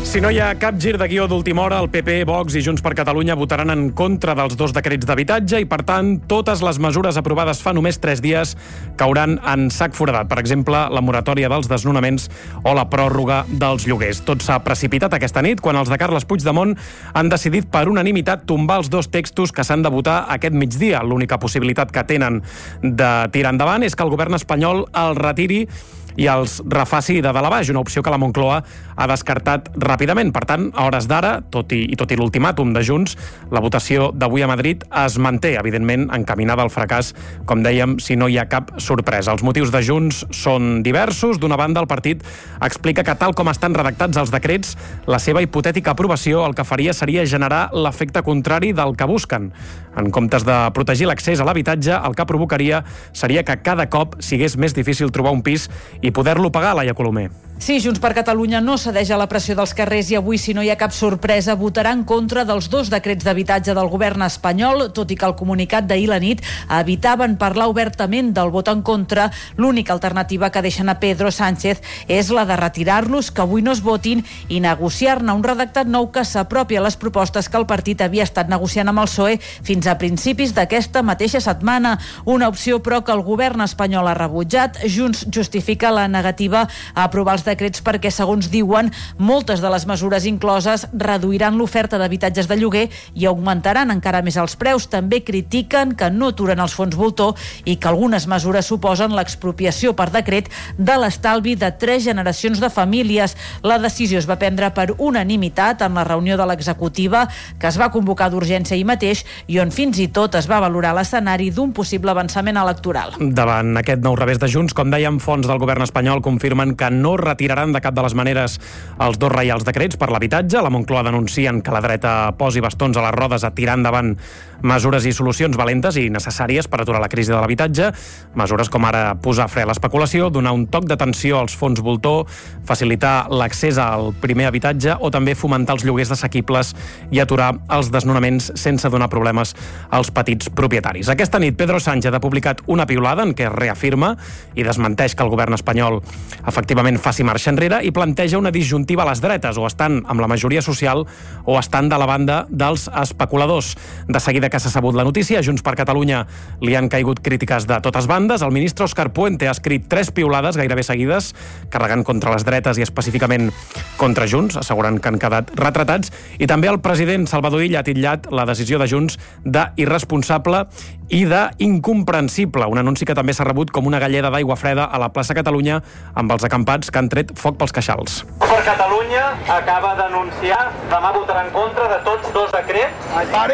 Si no hi ha cap gir de guió d'última hora, el PP, Vox i Junts per Catalunya votaran en contra dels 2 decrets d'habitatge i, per tant, totes les mesures aprovades fa només 3 dies cauran en sac foradat. Per exemple, la moratòria dels desnonaments o la pròrroga dels lloguers. Tot s'ha precipitat aquesta nit quan els de Carles Puigdemont han decidit per unanimitat tombar els 2 textos que s'han de votar aquest migdia. L'única possibilitat que tenen de tirar endavant és que el govern espanyol el retiri i els refaci de dalt a baix, una opció que la Moncloa ha descartat ràpidament. Per tant, a hores d'ara, tot i l'ultimàtum de Junts, la votació d'avui a Madrid es manté, evidentment, encaminada al fracàs, com dèiem, si no hi ha cap sorpresa. Els motius de Junts són diversos. D'una banda, el partit explica que, tal com estan redactats els decrets, la seva hipotètica aprovació el que faria seria generar l'efecte contrari del que busquen. En comptes de protegir l'accés a l'habitatge, el que provocaria seria que cada cop sigués més difícil trobar un pis i poder-lo pagar, Laia Colomer. Sí, Junts per Catalunya no cedeix a la pressió dels carrers i avui, si no hi ha cap sorpresa, votarà en contra dels 2 decrets d'habitatge del govern espanyol, tot i que el comunicat d'ahir la nit evitaven parlar obertament del vot en contra. L'única alternativa que deixen a Pedro Sánchez és la de retirar-los, que avui no es votin, i negociar-ne un redactat nou que s'apropi a les propostes que el partit havia estat negociant amb el PSOE fins a principis d'aquesta mateixa setmana. Una opció, però, que el govern espanyol ha rebutjat. Junts justifica la negativa a aprovar els decrets perquè, segons diuen, moltes de les mesures incloses reduiran l'oferta d'habitatges de lloguer i augmentaran encara més els preus. També critiquen que no aturen els fons voltor i que algunes mesures suposen l'expropiació per decret de l'estalvi de 3 generacions de famílies. La decisió es va prendre per unanimitat en la reunió de l'executiva, que es va convocar d'urgència ahir mateix i on fins i tot es va valorar l'escenari d'un possible avançament electoral. Davant aquest nou revés de Junts, com dèiem, fonts del govern espanyol confirmen que no retiraran de cap de les maneres els 2 reials decrets per l'habitatge. La Moncloa denuncien que la dreta posi bastons a les rodes a tirar endavant mesures i solucions valentes i necessàries per aturar la crisi de l'habitatge. Mesures com ara posar fre a l'especulació, donar un toc d'atenció als fons voltor, facilitar l'accés al primer habitatge o també fomentar els lloguers assequibles i aturar els desnonaments sense donar problemes als petits propietaris. Aquesta nit, Pedro Sánchez ha publicat una piulada en què reafirma i desmenteix que el govern espanyol efectivament faci marxa enrere i planteja una disjuntiva a les dretes, o estan amb la majoria social o estan de la banda dels especuladors. De seguida que s'ha sabut la notícia, a Junts per Catalunya li han caigut crítiques de totes bandes. El ministre Òscar Puente ha escrit 3 piulades gairebé seguides, carregant contra les dretes i específicament contra Junts, assegurant que han quedat retratats, i també el president Salvador Illa ha titllat la decisió de Junts d'irresponsable i d'incomprensible, un anunci que també s'ha rebut com una galleda d'aigua freda a la plaça Catalunya amb els acampats que han tret foc pels queixals. Per Catalunya acaba d'anunciar demà votarà en contra de tots 2 decrets.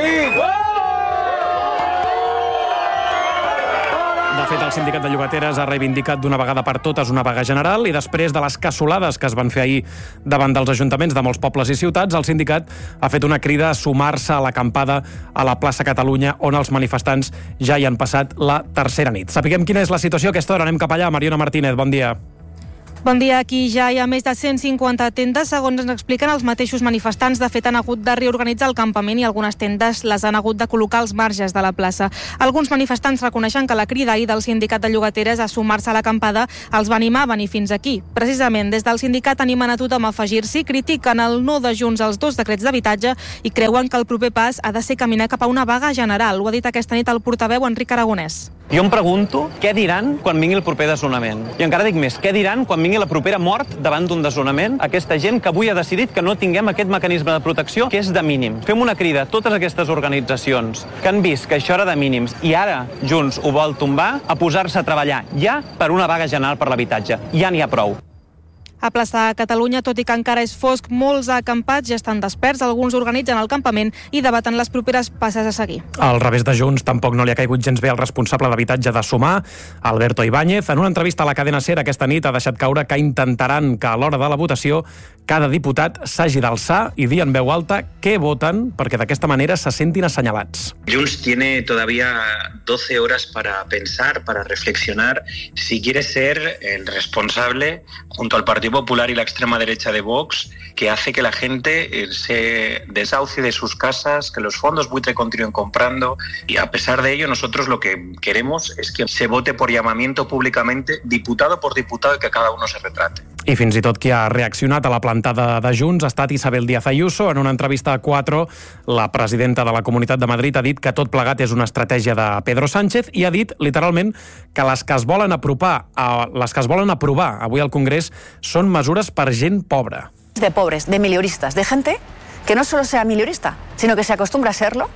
De fet, el sindicat de llogateres ha reivindicat d'una vegada per totes una vaga general i després de les cassolades que es van fer ahir davant dels ajuntaments de molts pobles i ciutats, el sindicat ha fet una crida a sumar-se a l'acampada a la plaça Catalunya, on els manifestants ja hi han passat la 3a nit. Sapiguem quina és la situació a aquesta hora. Anem cap allà. Mariona Martínez, bon dia. Bon dia. Aquí ja hi ha més de 150 tendes, segons ens expliquen els mateixos manifestants. De fet, han hagut de reorganitzar el campament i algunes tendes les han hagut de col·locar als marges de la plaça. Alguns manifestants reconeixen que la crida ahir del sindicat de llogateres a sumar-se a l'acampada els va animar a venir fins aquí. Precisament, des del sindicat animen a tothom a afegir-s'hi, critiquen el no de Junts als 2 decrets d'habitatge i creuen que el proper pas ha de ser caminar cap a una vaga general. Ho ha dit aquesta nit el portaveu Enric Aragonès. Jo em pregunto què diran quan vingui el proper desnonament. I encara dic més, què diran quan vingui la propera mort davant d'un desnonament? Aquesta gent que avui ha decidit que no tinguem aquest mecanisme de protecció que és de mínims. Fem una crida a totes aquestes organitzacions que han vist que això era de mínims i ara Junts ho vol tombar, a posar-se a treballar ja per una vaga general per l'habitatge. Ja n'hi ha prou. A plaça Catalunya, tot i que encara és fosc, molts acampats ja estan desperts, alguns organitzen el campament i debaten les properes passes a seguir. Al revés de Junts, tampoc no li ha caigut gens bé al responsable d'habitatge de Sumar, Alberto Ibáñez. En una entrevista a la cadena SER aquesta nit ha deixat caure que intentaran que a l'hora de la votació cada diputat s'hagi d'alçar i dir en veu alta què voten perquè d'aquesta manera se sentin assenyalats. Junts tiene todavía 12 horas para pensar, para reflexionar si quiere ser el responsable junto al Partido Popular y la extrema derecha de Vox, que hace que la gente se desahucie de sus casas, que los fondos buitre continúen comprando, y a pesar de ello nosotros lo que queremos es que se vote por llamamiento públicamente, diputado por diputado, y que cada uno se retrate. I fins i tot qui ha reaccionat a la plantada de Junts ha estat Isabel Díaz Ayuso. En una entrevista a 4, la presidenta de la Comunitat de Madrid ha dit que tot plegat és una estratègia de Pedro Sánchez i ha dit, literalment, que les que es volen aprovar avui al Congrés són mesures per gent pobra. De pobres, de mileuristas, de gente que no solo sea mileurista, sino que se acostumbra a serlo,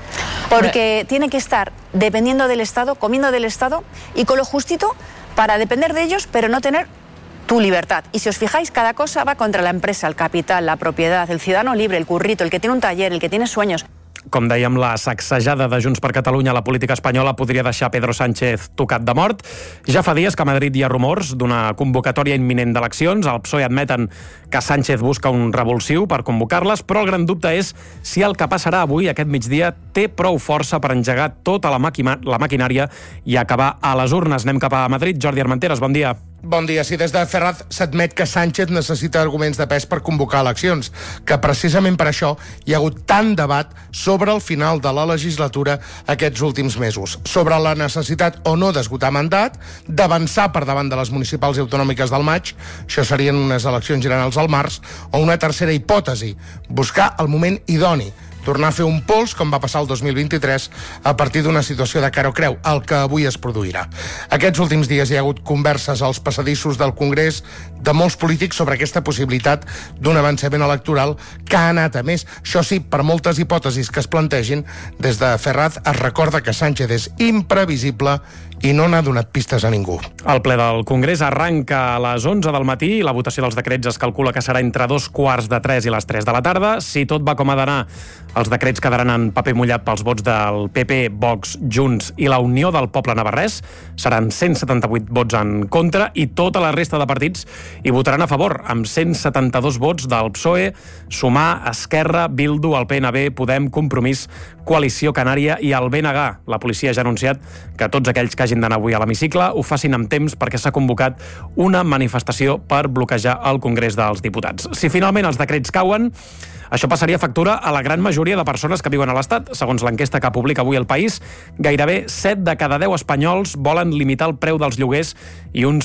porque tiene que estar dependiendo del Estado, comiendo del Estado y con lo justito para depender de ellos, pero no tener tu libertad. Y si os fijáis, cada cosa va contra la empresa, el capital, la propiedad, el ciudadano libre, el currito, el que tiene un taller, el que tiene sueños. Com dèiem, la sacsejada de Junts per Catalunya a la política espanyola podria deixar Pedro Sánchez tocat de mort. Ja fa dies que a Madrid hi ha rumors d'una convocatòria imminent d'eleccions. El PSOE admeten que Sánchez busca un revulsiu per convocar-les, però el gran dubte és si el que passarà avui, aquest migdia, té prou força per engegar tota la maquinària i acabar a les urnes. Anem cap a Madrid. Jordi Armenteres, bon dia. Bon dia. Sí, des de Ferraz s'admet que Sánchez necessita arguments de pes per convocar eleccions, que precisament per això hi ha hagut tant debat sobre el final de la legislatura aquests últims mesos, sobre la necessitat o no d'esgotar mandat, d'avançar per davant de les municipals i autonòmiques del maig, això serien unes eleccions generals al març, o una tercera hipòtesi, buscar el moment idoni, tornar a fer un pols, com va passar el 2023, a partir d'una situació de cara o creu, el que avui es produirà. Aquests últims dies hi ha hagut converses als passadissos del Congrés de molts polítics sobre aquesta possibilitat d'un avançament electoral que ha anat a més. Això sí, per moltes hipòtesis que es plantegin, des de Ferraz es recorda que Sánchez és imprevisible i no n'ha donat pistes a ningú. El ple del Congrés arranca a les 11 del matí i la votació dels decrets es calcula que serà entre 2:15 i les 3 de la tarda. Si tot va com ha d'anar, els decrets quedaran en paper mullat pels vots del PP, Vox, Junts i la Unió del Poble Navarrès. Seran 178 vots en contra i tota la resta de partits hi votaran a favor, amb 172 vots del PSOE, Sumar, Esquerra, Bildu, el PNB, Podem, Compromís, Coalició Canària i el BNG. La policia ja ha anunciat que tots aquells que hagin d'anar avui a l'hemicicle ho facin amb temps perquè s'ha convocat una manifestació per bloquejar el Congrés dels Diputats. Si finalment els decrets cauen, això passaria factura a la gran majoria de persones que viuen a l'Estat. Segons l'enquesta que publica avui El País, gairebé 7 de cada 10 espanyols volen limitar el preu dels lloguers i un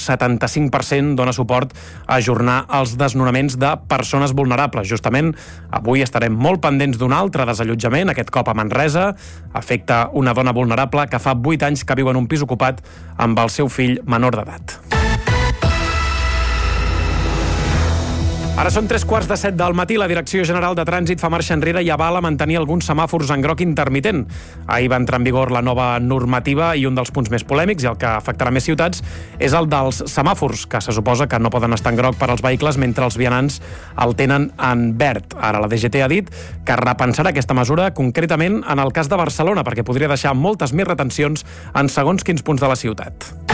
75% dona suport a ajornar els desnonaments de persones vulnerables. Justament, avui estarem molt pendents d'un altre desallotjament, aquest cop a Manresa. Afecta una dona vulnerable que fa 8 anys que viu en un pis ocupat amb el seu fill menor d'edat. Ara són 7:15 del matí. La Direcció General de Trànsit fa marxa enrere i avala mantenir alguns semàfors en groc intermitent. Ahir va entrar en vigor la nova normativa i un dels punts més polèmics i el que afectarà més ciutats és el dels semàfors, que se suposa que no poden estar en groc per als vehicles mentre els vianants el tenen en verd. Ara la DGT ha dit que repensarà aquesta mesura concretament en el cas de Barcelona, perquè podria deixar moltes més retencions en segons quins punts de la ciutat.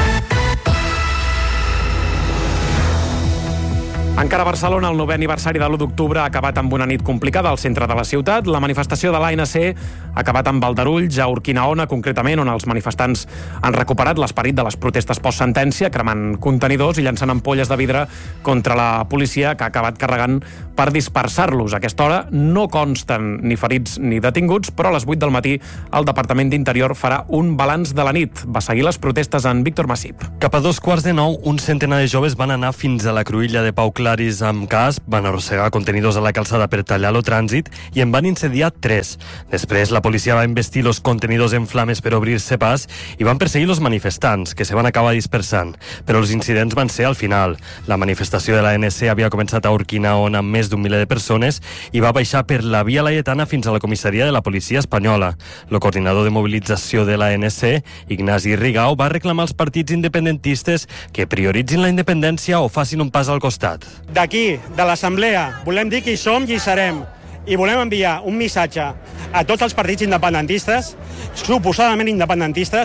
Encara a Barcelona, el 9è aniversari de l'1 d'octubre ha acabat amb una nit complicada al centre de la ciutat. La manifestació de l'ANC ha acabat amb aldarulls a Urquinaona, concretament, on els manifestants han recuperat l'esperit de les protestes post-sentència, cremant contenidors i llançant ampolles de vidre contra la policia, que ha acabat carregant per dispersar-los. A aquesta hora no consten ni ferits ni detinguts, però a les 8 del matí el Departament d'Interior farà un balanç de la nit. Va seguir les protestes en Víctor Massip. Cap a 9:15, un centenar de joves van anar fins a la cruïlla de Pau Claris amb casc, van arrossegar contenidors a la calçada per tallar el trànsit i en van incendiar 3. Després la policia va investir els contenidors en flames per obrir-se pas i van perseguir els manifestants, que se van acabar dispersant. Però els incidents van ser al final. La manifestació de l'ANC havia començat a Urquinaona amb més d'un miler de persones i va baixar per la Via Laietana fins a la comissaria de la policia espanyola. El coordinador de mobilització de l'ANC, Ignasi Rigau, va reclamar als partits independentistes que prioritzin la independència o facin un pas al costat. D'aquí, de l'Assemblea, volem dir qui som i hi serem. I volem enviar un missatge a tots els partits independentistes, suposadament independentistes,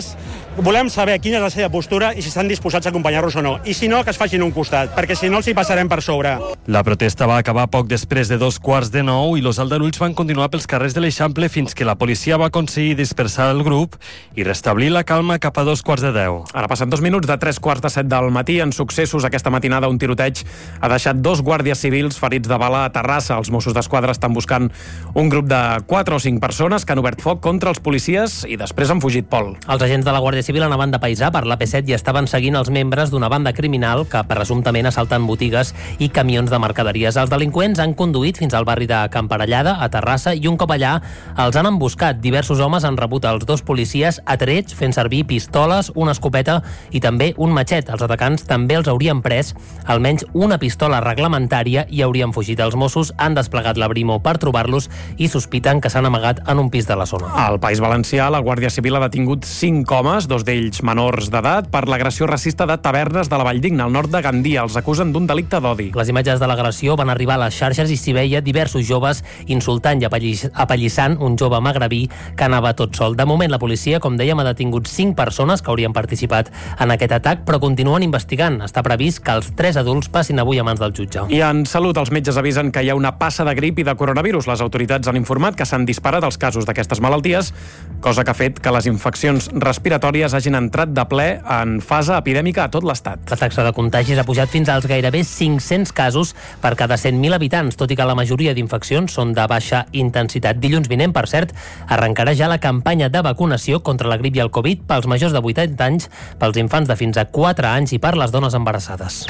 Volem saber quina és la seva postura i si estan disposats a acompanyar-los o no. I si no, que es facin un costat, perquè si no els hi passarem per sobre. La protesta va acabar poc després de 8:45 i els aldarulls van continuar pels carrers de l'Eixample fins que la policia va aconseguir dispersar el grup i restablir la calma cap a 9:45. Ara passen 2 minuts de 7:45 del matí. En successos, aquesta matinada un tiroteig ha deixat 2 guàrdies civils ferits de bala a Terrassa. Els Mossos d'Esquadra estan buscant un grup de 4 o 5 persones que han obert foc contra els policies i després han fugit. Pol. Els agents de la Guàrdia Civil anaven de paisà per l'AP7 i estaven seguint els membres d'una banda criminal que presumptament assalten botigues i camions de mercaderies. Els delinqüents han conduït fins al barri de Camparellada, a Terrassa, i un cop allà els han emboscat. Diversos homes han rebut els 2 policies a trets fent servir pistoles, una escopeta i també un matxet. Els atacants també els haurien pres almenys una pistola reglamentària i haurien fugit. Els Mossos han desplegat la Brimo per trobar-los i sospiten que s'han amagat en un pis de la zona. Al País Valencià, la Guàrdia Civil ha detingut 5 homes, 2 d'ells menors d'edat, per l'agressió racista de tavernes de la Valldigna, al nord de Gandia. Els acusen d'un delicte d'odi. Les imatges de l'agressió van arribar a les xarxes i s'hi veia diversos joves insultant i apallissant un jove magrebí que anava tot sol. De moment, la policia, com dèiem, ha detingut 5 persones que haurien participat en aquest atac, però continuen investigant. Està previst que els 3 adults passin avui a mans del jutge. I en salut, els metges avisen que hi ha una passa de grip i de coronavirus. Les autoritats han informat que s'han disparat els casos d'aquestes malalties, cosa que ha fet que les infeccions respiratòries hagin entrat de ple en fase epidèmica a tot l'estat. La taxa de contagis ha pujat fins als gairebé 500 casos per cada 100.000 habitants, tot i que la majoria d'infeccions són de baixa intensitat. Dilluns vinent, per cert, arrencarà ja la campanya de vacunació contra la grip i el Covid pels majors de 80 anys, pels infants de fins a 4 anys i per les dones embarassades.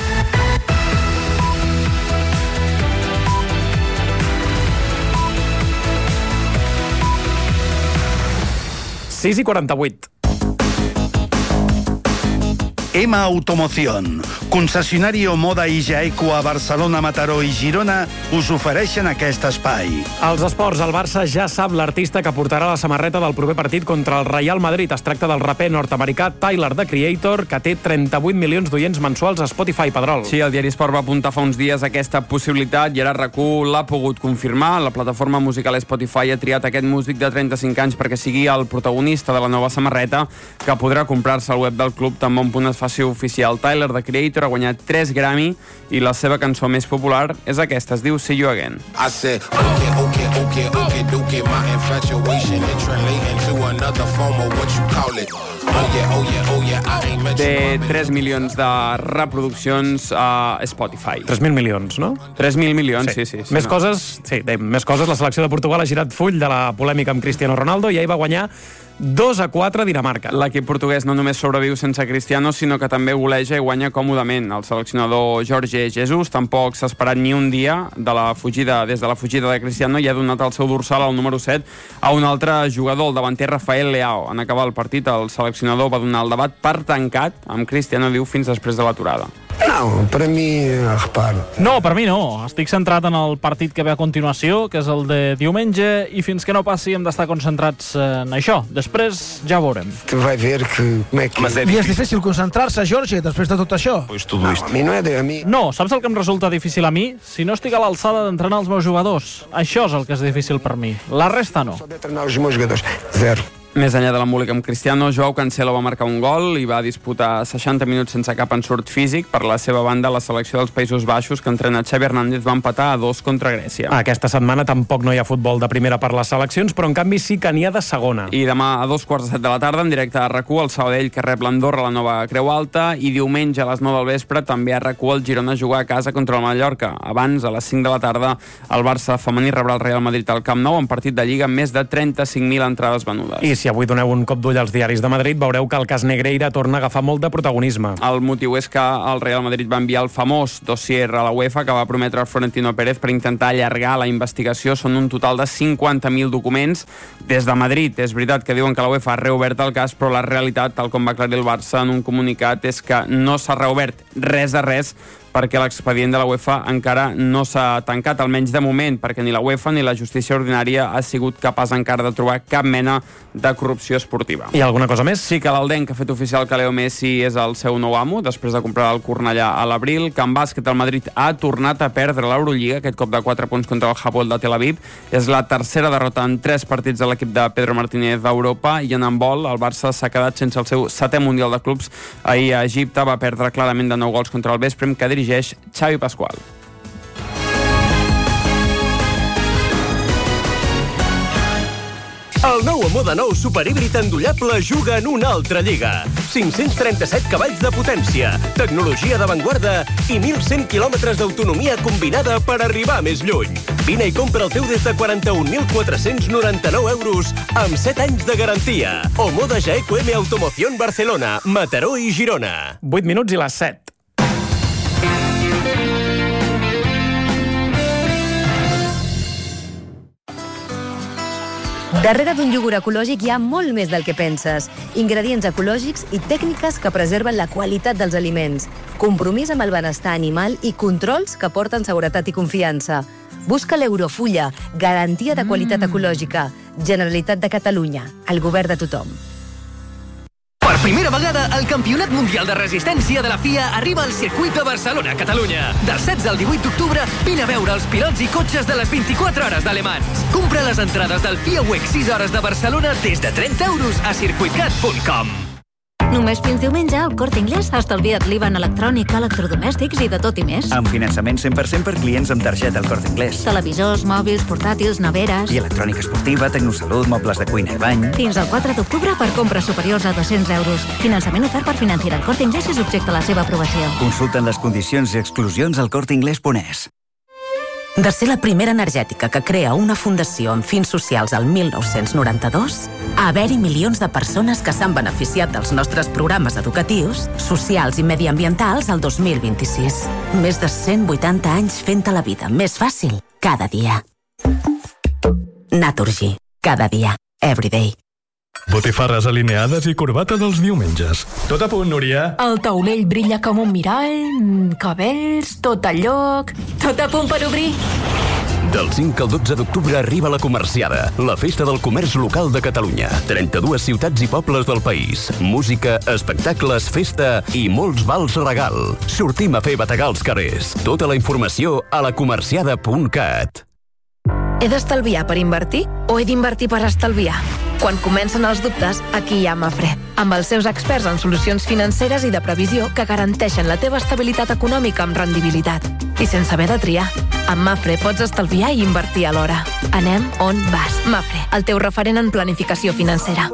Sis i 48. EMA Automoción, concessionari Omoda i Jaeco a Barcelona, Mataró i Girona, us ofereixen aquest espai. Als esports, el Barça ja sap l'artista que portarà la samarreta del proper partit contra el Real Madrid. Es tracta del raper nord-americà Tyler, the Creator, que té 38 milions d'oients mensuals a Spotify. Pedrol. Sí, el diari Esport va apuntar fa uns dies aquesta possibilitat i ara RAC1 l'ha pogut confirmar. La plataforma musical Spotify ha triat aquest músic de 35 anys perquè sigui el protagonista de la nova samarreta que podrà comprar-se al web del club tan bon punt es faci oficial. Tyler, the Creator, ha guanyat 3 Grammy i la seva cançó més popular és aquesta, es diu See You Again. I said, okay, my infatuation it translating to another form of what you call it. Oh yeah, I ain't Té 3 milions de reproduccions a Spotify. 3.000 milions, no? 3.000 milions, sí. Més coses, la selecció de Portugal ha girat full de la polèmica amb Cristiano Ronaldo i ahir va guanyar 2-4 a Dinamarca. L'equip portuguès no només sobreviu sense Cristiano, sinó que també goleja i guanya còmodament. El seleccionador Jorge Jesus tampoc s'ha esperat ni un dia des de la fugida de Cristiano i ha donat el seu dorsal al número 7 a un altre jugador, el davanter Rafael Leao. En acabar el partit, el seleccionador va donar el debat per tancat amb Cristiano, diu, fins després de l'aturada. No, per mi, reparo. No, per mi no. Estic centrat en el partit que ve a continuació, que és el de diumenge, i fins que no passi hem d'estar concentrats en això. Després ja ho veurem. Tu vai ver que... I és difícil concentrar-se, Jorge, després de tot això? No, a mi no és de mi. No, saps el que em resulta difícil a mi? Si no estic a l'alçada d'entrenar els meus jugadors. Això és el que és difícil per mi. La resta no. D'entrenar els meus jugadors. Zero. Més enllà de l'embolic amb Cristiano, Joao Cancelo va marcar un gol i va disputar 60 minuts sense cap ensurt físic. Per la seva banda, la selecció dels Països Baixos, que entrena Xavi Hernández, va empatar a 2 contra Grècia. Aquesta setmana tampoc no hi ha futbol de primera per les seleccions, però en canvi sí que n'hi ha de segona. I demà a 2:15 de la tarda, en directe a RAC1, el Sabadell, que rep l'Andorra, la nova Creu Alta, i diumenge a les 9 del vespre també a RAC1 el Girona jugar a casa contra el Mallorca. Abans, a les 5 de la tarda, el Barça femení rebrà el Real Madrid al Camp Nou en partit de Lliga amb més de 35.000 entrades venudes. I si avui doneu un cop d'ull als diaris de Madrid, veureu que el cas Negreira torna a agafar molt de protagonisme. El motiu és que el Real Madrid va enviar el famós dossier a la UEFA que va prometre el Florentino Pérez per intentar allargar la investigació. Són un total de 50.000 documents des de Madrid. És veritat que diuen que la UEFA ha reobert el cas, però la realitat, tal com va aclarir el Barça en un comunicat, és que no s'ha reobert res de res perquè l'expedient de la UEFA encara no s'ha tancat, almenys de moment, perquè ni la UEFA ni la justícia ordinària ha sigut capaç encara de trobar cap mena de corrupció esportiva. I alguna cosa més? Sí que l'Aldenc ha fet oficial que Leo Messi és el seu nou amo, després de comprar el Cornellà a l'abril, que en bàsquet el Madrid ha tornat a perdre l'Eurolliga, aquest cop de 4 punts contra el Hapoel de Tel Aviv. És la tercera derrota en 3 partits de l'equip de Pedro Martínez d'Europa, i en handbol el Barça s'ha quedat sense el seu 7è Mundial de Clubs. Ahir a Egipte va perdre clarament de 9 gols contra el Veszprém, que dirigeix Xavi Pascual. El nou Moda Nou superhíbrid endollable juga en una altra lliga. 537 cavalls de potència, tecnologia d'avantguarda i 1.100 quilòmetres d'autonomia combinada per arribar més lluny. Vine i compra el teu des de 41.499 euros amb 7 anys de garantia. O Moda GEQM Automoción Barcelona, Mataró i Girona. 8 minuts i les 7. Darrere d'un iogurt ecològic hi ha molt més del que penses. Ingredients ecològics i tècniques que preserven la qualitat dels aliments. Compromís amb el benestar animal i controls que porten seguretat i confiança. Busca l'Eurofulla, garantia de qualitat ecològica. Generalitat de Catalunya, el govern de tothom. Per primera vegada, el Campionat Mundial de Resistència de la FIA arriba al circuit de Barcelona, Catalunya. Del 16 al 18 d'octubre, vine a veure els pilots i cotxes de les 24 hores d'Alemans. Compra les entrades del FIA Week 6 hores de Barcelona des de 30 euros a circuitcat.com. Només fins diumenge, al Corte Inglés ha estalviat l'IVA en electrònica, electrodomèstics i de tot i més. Amb finançament 100% per clients amb targeta al Corte Inglés. Televisors, mòbils, portàtils, neveres... I electrònica esportiva, tecnosalut, mobles de cuina i bany... Fins al 4 d'octubre per compres superiors a 200 euros. Finançament ofert per Financiera al Corte Inglés i subjecte a la seva aprovació. Consulten les condicions i exclusions al corteinglés.es. De ser la primera energètica que crea una fundació amb fins socials al 1992, a haver-hi milions de persones que s'han beneficiat dels nostres programes educatius, socials i mediambientals al 2026. Més de 180 anys fent-te la vida més fàcil cada dia. Naturgy. Cada dia. Everyday. Botifarres alineades i corbata dels diumenges. Tot a punt, Núria? El taulell brilla com un mirall, cabells, tot a lloc, tot a punt per obrir. Del 5 al 12 d'octubre arriba la Comerciada, la festa del comerç local de Catalunya. 32 ciutats i pobles del país. Música, espectacles, festa i molts vals regal. Sortim a fer bategar als carrers. Tota la informació a lacomerciada.cat. He d'estalviar per invertir o he d'invertir per estalviar? Quan comencen els dubtes, aquí hi ha Mafre, amb els seus experts en solucions financeres i de previsió que garanteixen la teva estabilitat econòmica amb rendibilitat. I sense haver de triar. Amb Mafre pots estalviar i invertir alhora. Anem on vas. Mafre, el teu referent en planificació financera.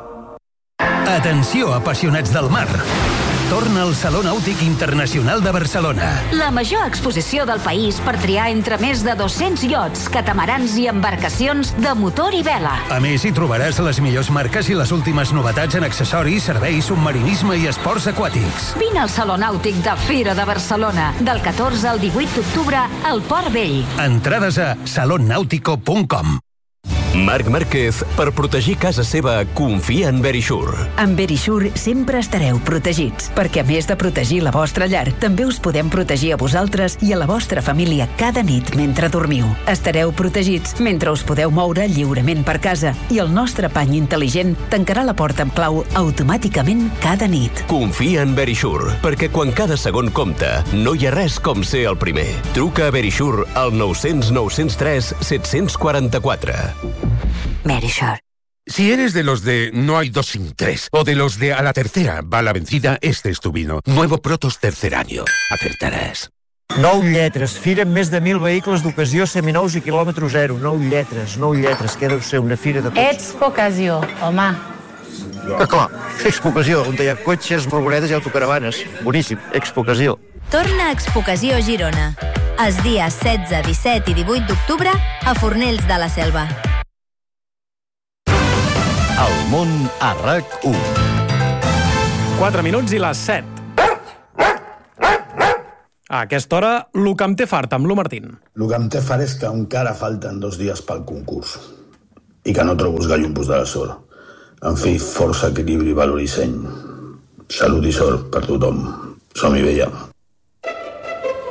Atenció, apassionats del mar. Torna al Saló Nàutic Internacional de Barcelona. La major exposició del país per triar entre més de 200 iots, catamarans i embarcacions de motor i vela. A més, hi trobaràs les millors marques i les últimes novetats en accessoris, serveis, submarinisme i esports aquàtics. Vine al Saló Nàutic de Fira de Barcelona, del 14 al 18 d'octubre al Port Vell. Entrades a salonnautico.com. Marc Márquez, per protegir casa seva, confia en Verisure. Amb Verisure sempre estareu protegits, perquè a més de protegir la vostra llar, també us podem protegir a vosaltres i a la vostra família cada nit mentre dormiu. Estareu protegits mentre us podeu moure lliurement per casa i el nostre pany intel·ligent tancarà la porta amb clau automàticament cada nit. Confia en Verisure, perquè quan cada segon compta, no hi ha res com ser el primer. Truca a Verisure al 900 903 744. Verisure. Si eres de los de no hay dos sin tres, o de los de a la tercera va la vencida, este es tu vino. Nuevo Protos tercer año. Acertaràs. 9 lletres. Fira amb més de 1.000 vehicles d'ocasió seminous i quilòmetre zero. 9 lletres. Que deu ser una fira de cotxes. Expo Ocasió, home. Que clar, Expo Ocasió, on hi ha cotxes, furgonetes i autocaravanes. Boníssim, Expo Ocasió. Torna a Expo Ocasió Girona. Els dies 16, 17 i 18 d'octubre a Fornells de la Selva. El món a RAC1. 4 minuts i les 7. A aquesta hora, el que em té fart amb lo Martín. El que em té fart és que encara falten 2 dies pel concurs i que no trobo els gallumpos de la sort. En fi, força, equilibri, valor i seny. Salut i sort per tothom. Som-hi, vella.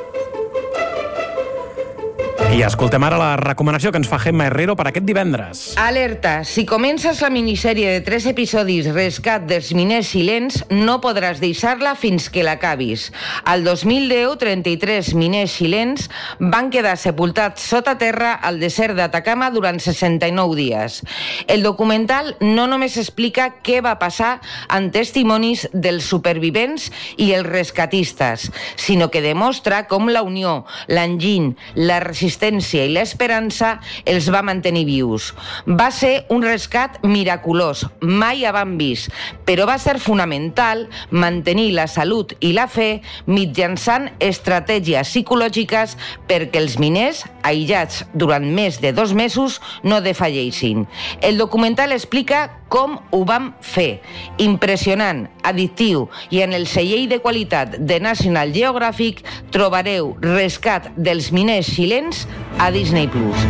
I escoltem ara la recomanació que ens fa Gemma Herrero per aquest divendres. Alerta, si comences la minissèrie de 3 episodis Rescat dels miners xilens, no podràs deixar-la fins que l'acabis. Al 2010, 33 miners xilens van quedar sepultats sota terra al desert d'Atacama durant 69 dies. El documental no només explica què va passar en testimonis dels supervivents i els rescatistes, sinó que demostra com la unió, l'enginy, la resistència i l'esperança els va mantenir vius. Va ser un rescat miraculós, mai abans vist, però va ser fonamental mantenir la salut i la fe mitjançant estratègies psicològiques perquè els miners, aïllats durant més de 2 mesos, no defalleixin. El documental explica com ho vam fer. Impressionant, addictiu, i en el segell de qualitat de National Geographic trobareu Rescat dels miners xilens a Disney+.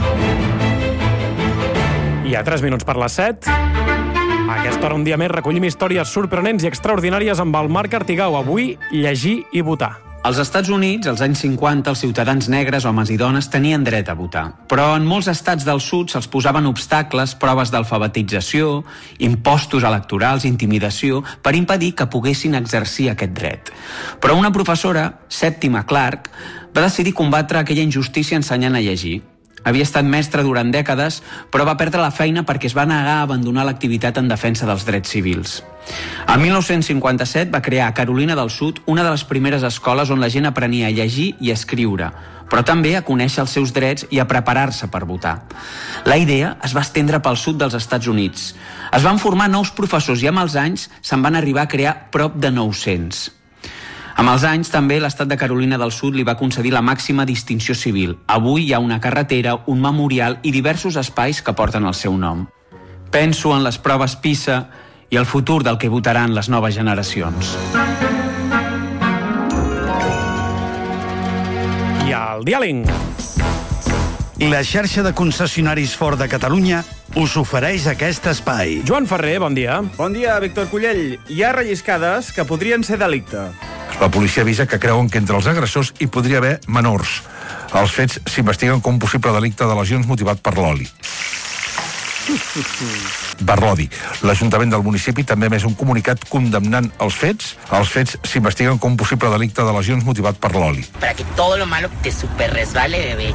I a 3 minuts per les 7... A aquesta hora un dia més recollim històries sorprenents i extraordinàries amb el Marc Artigau. Avui, llegir i votar. Als Estats Units, als anys 50, els ciutadans negres, homes i dones, tenien dret a votar. Però en molts estats del sud se'ls posaven obstacles, proves d'alfabetització, impostos electorals, intimidació, per impedir que poguessin exercir aquest dret. Però una professora, Sèptima Clark, va decidir combatre aquella injustícia ensenyant a llegir. Havia estat mestra durant dècades, però va perdre la feina perquè es va negar a abandonar l'activitat en defensa dels drets civils. En 1957 va crear a Carolina del Sud una de les primeres escoles on la gent aprenia a llegir i a escriure, però també a conèixer els seus drets i a preparar-se per votar. La idea es va estendre pel sud dels Estats Units. Es van formar nous professors i amb els anys se'n van arribar a crear prop de 900. Amb els anys, també, l'estat de Carolina del Sud li va concedir la màxima distinció civil. Avui hi ha una carretera, un memorial i diversos espais que porten el seu nom. Penso en les proves PISA i el futur del que votaran les noves generacions. I el diàleg. La xarxa de concessionaris Ford de Catalunya us ofereix aquest espai. Joan Ferrer, bon dia. Bon dia, Víctor Cullell. Hi ha relliscades que podrien ser delicte. La policia avisa que creuen que entre els agressors hi podria haver menors. Els fets s'investiguen com un possible delicte de lesions motivat per l'oli. Per l'odi. L'Ajuntament del municipi també ha emès un comunicat condemnant els fets. Els fets s'investiguen com un possible delicte de lesions motivat per l'oli. Para que todo lo malo te super resbale, bebé.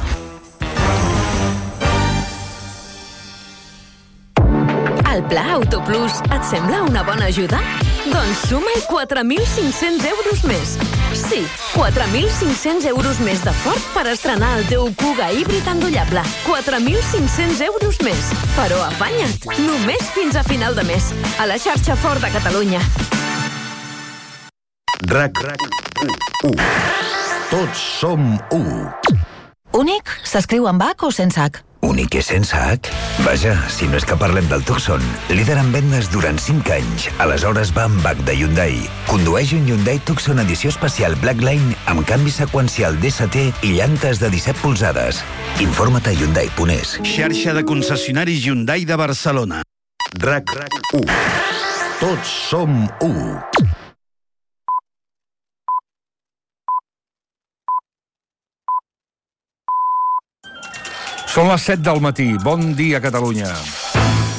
El Pla Autoplus et sembla una bona ajuda? Doncs suma-hi 4.500 euros més. Sí, 4.500 euros més de Ford per estrenar el teu Kuga híbrid endollable. 4.500 euros més. Però afanya't, només fins a final de mes. A la xarxa Ford de Catalunya. RAC1. Tots som u. Únic s'escriu amb H o sense H? Únic i sense H? Vaja, si no és que parlem del Tucson, líder en vendes durant 5 anys. Aleshores va amb H de Hyundai. Condueix un Hyundai Tucson edició especial Blackline amb canvi seqüencial DST i llantes de 17 polzades. Informa't a Hyundai.es. Xarxa de concessionaris Hyundai de Barcelona. RAC1. Tots som u. Són les 7 del matí. Bon dia, Catalunya.